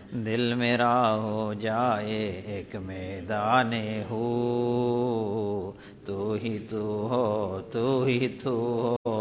दिल मेरा हो जाए एक मैदाने हो, तू ही तू हो, तू ही तू हो।